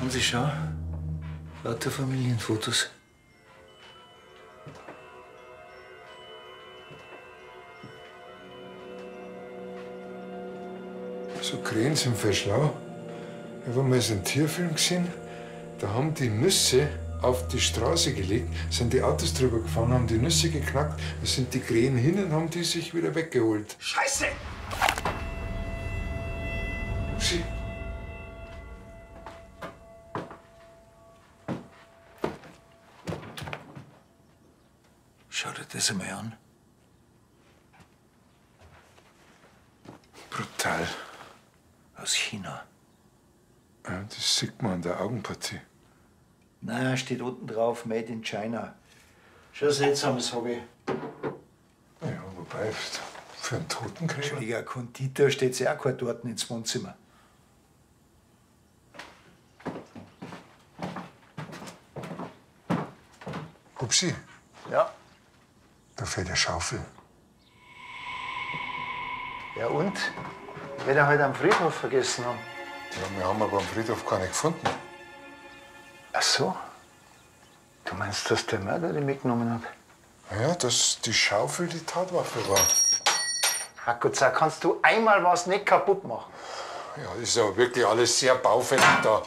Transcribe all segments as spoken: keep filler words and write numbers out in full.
Haben Sie schon? Lauter Familienfotos. So Krähen sind voll schlau. Ich habe mal so einen Tierfilm gesehen. Da haben die Nüsse auf die Straße gelegt, sind die Autos drüber gefahren, haben die Nüsse geknackt, da sind die Krähen hin und haben die sich wieder weggeholt. Scheiße! Upsi. Schau dir das einmal an. Brutal. Aus China. Ja, das sieht man an der Augenpartie. Na, steht unten drauf, Made in China. Schon seltsam, sag ich. Ja, wobei, für einen Totengräber. Entschuldigung, ein Konditor steht sich auch kein dort ins Wohnzimmer. Upsi, Ja. da fehlt eine Schaufel. Ja und? Wird er halt am Friedhof vergessen haben. Ja, wir haben aber am Friedhof keine gefunden. Ach so? Du meinst, dass der Mörder die mitgenommen hat? Ja, dass die Schaufel die Tatwaffe war. Ach Gott sei Dank, kannst du einmal was nicht kaputt machen? Ja, das ist aber wirklich alles sehr baufällig da.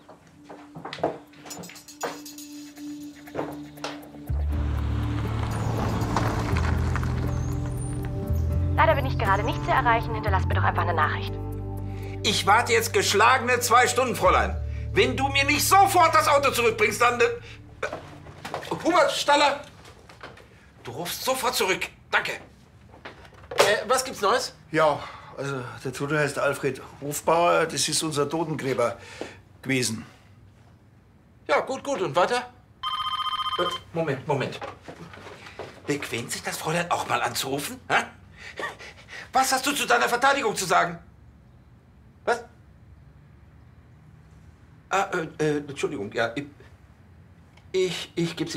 Leider bin ich gerade nicht zu erreichen. Hinterlass mir doch einfach eine Nachricht. Ich warte jetzt geschlagene zwei Stunden, Fräulein. Wenn du mir nicht sofort das Auto zurückbringst, dann... Äh, Hubert, Staller! Du rufst sofort zurück. Danke. Äh, was gibt's Neues? Ja, also der Tote heißt Alfred Hofbauer. Das ist unser Totengräber gewesen. Ja, gut, gut. Und weiter? Äh, Moment, Moment. Bequemt sich das Fräulein auch mal anzurufen? Hä? Was hast du zu deiner Verteidigung zu sagen? Was? Ah, äh, äh, Entschuldigung, ja. Ich, ich, ich gebe sie